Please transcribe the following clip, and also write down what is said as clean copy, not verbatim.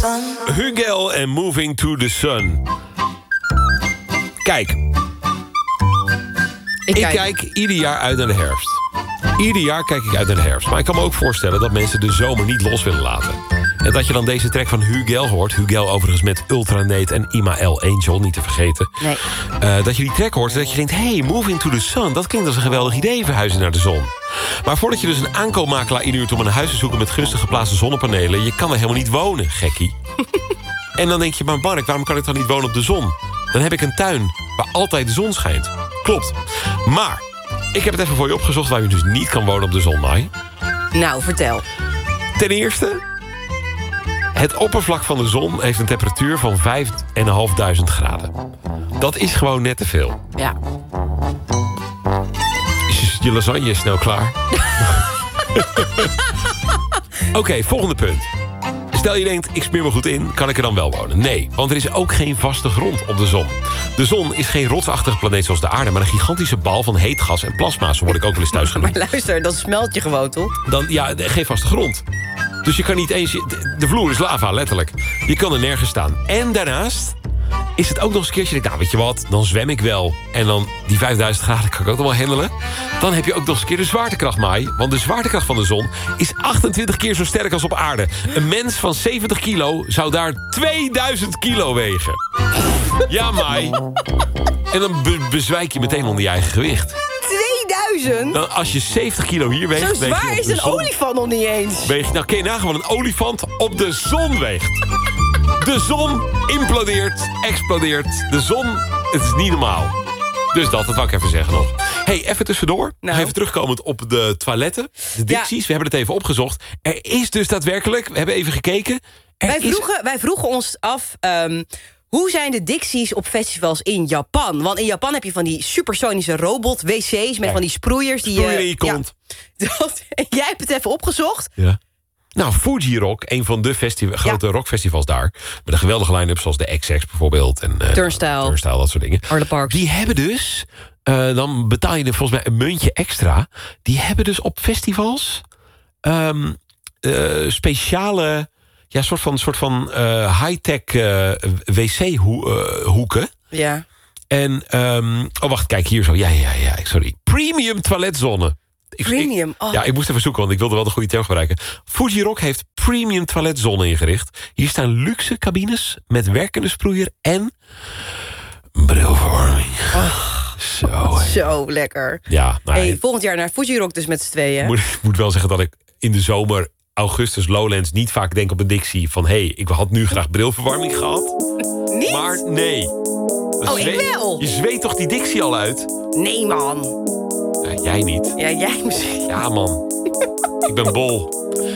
Hugel en Moving to the Sun. Kijk. Ik kijk ieder jaar uit naar de herfst. Ieder jaar kijk ik uit naar de herfst. Maar ik kan me ook voorstellen dat mensen de zomer niet los willen laten. En dat je dan deze track van Hugel hoort. Hugel overigens met Ultranate en Imael Angel, niet te vergeten. Nee. Dat je die track hoort en dat je denkt... hey, Moving to the Sun, dat klinkt als een geweldig idee... verhuizen naar de zon. Maar voordat je dus een aankoopmakelaar inhuurt om een huis te zoeken... met gunstig geplaatste zonnepanelen... je kan er helemaal niet wonen, gekkie. En dan denk je, maar Mark, waarom kan ik dan niet wonen op de zon? Dan heb ik een tuin waar altijd de zon schijnt. Klopt. Maar ik heb het even voor je opgezocht... waar je dus niet kan wonen op de zon, Mai. Nou, vertel. Ten eerste... het oppervlak van de zon heeft een temperatuur van 5.500 graden. Dat is gewoon net te veel. Ja. Is je lasagne snel klaar? Oké, volgende punt. Stel je denkt, ik smeer me goed in, kan ik er dan wel wonen? Nee, want er is ook geen vaste grond op de zon. De zon is geen rotsachtige planeet zoals de aarde... maar een gigantische bal van heet gas en plasma. Zo word ik ook wel eens thuis genoemd. Maar luister, dan smelt je gewoon, toch? Dan, ja, geen vaste grond. Dus je kan niet eens... De vloer is lava, letterlijk. Je kan er nergens staan. En daarnaast is het ook nog eens een keertje... denkt, nou, weet je wat, dan zwem ik wel. En dan die 5000 graden kan ik ook nog wel handelen. Dan heb je ook nog eens een keer de zwaartekracht, Mai. Want de zwaartekracht van de zon is 28 keer zo sterk als op aarde. Een mens van 70 kilo zou daar 2000 kilo wegen. Ja, Mai. En dan bezwijk je meteen onder je eigen gewicht. 2000? Dan, als je 70 kilo hier weegt... Zo zwaar is een olifant nog niet eens. Nou, kun je nagaan wat een olifant op de zon weegt. De zon implodeert, explodeert. De zon, het is niet normaal. Dus dat wou ik even zeggen nog. Hey, even tussendoor. Nou. Even terugkomend op de toiletten. De dicties, we hebben het even opgezocht. Er is dus daadwerkelijk, we hebben even gekeken... Wij vroegen ons af... hoe zijn de dicties op festivals in Japan? Want in Japan heb je van die supersonische robot-wc's... met van die sproeiers die Sproeien in je kont. Ja, jij hebt het even opgezocht. Ja. Nou, Fuji Rock, een van de grote rockfestivals daar... met een geweldige line-up zoals de XX bijvoorbeeld... en Turnstile, dat soort dingen. Arle Parks. Die hebben dus... dan betaal je er volgens mij een muntje extra. Die hebben dus op festivals... speciale... ja, soort van high-tech wc-hoeken. Ja. En, oh wacht, kijk hier zo. Ja, sorry. Premium toiletzone. Premium? Ja, ik moest even zoeken, want ik wilde wel de goede term gebruiken. Fuji Rock heeft premium toiletzone ingericht. Hier staan luxe cabines met werkende sproeier en brilverwarming. Zo lekker. Ja, nou, hey, volgend jaar naar Fuji Rock dus met z'n tweeën. Ik moet wel zeggen dat ik in de zomer... augustus Lowlands niet vaak denk op een dictie van... hey, ik had nu graag brilverwarming gehad. Niet? Maar nee. Ik wel. Je zweet toch die dictie al uit? Nee, man. Ja, jij niet. Ja, jij misschien. Ja, man. Ik ben bol.